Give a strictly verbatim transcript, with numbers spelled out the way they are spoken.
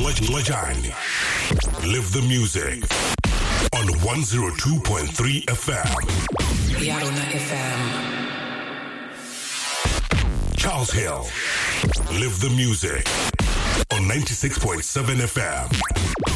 Lajani. Live the music on one oh two point three F M. Yarona F M. Charles Hill. Live the music on ninety-six point seven F M.